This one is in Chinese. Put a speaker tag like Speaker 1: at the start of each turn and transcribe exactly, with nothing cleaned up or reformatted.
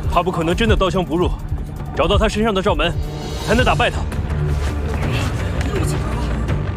Speaker 1: 他不可能真的刀枪不入，找到他身上的罩门，才能打败他。